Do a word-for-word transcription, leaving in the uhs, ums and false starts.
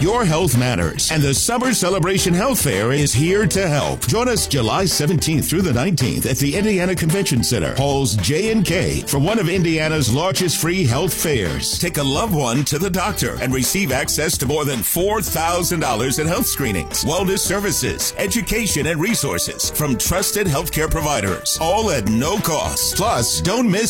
Your health matters, and the Summer Celebration Health Fair is here to help. Join us July seventeenth through the nineteenth at the Indiana Convention Center, Halls J and K, for one of Indiana's largest free health fairs. Take a loved one to the doctor and receive access to more than four thousand dollars in health screenings, wellness services, education, and resources from trusted healthcare providers, all at no cost. Plus, don't miss